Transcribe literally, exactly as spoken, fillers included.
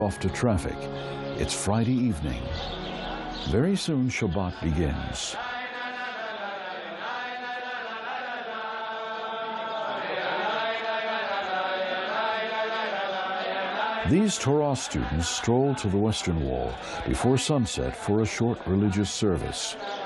off to traffic. It's Friday evening. Very soon Shabbat begins. These Torah students stroll to the Western Wall before sunset for a short religious service.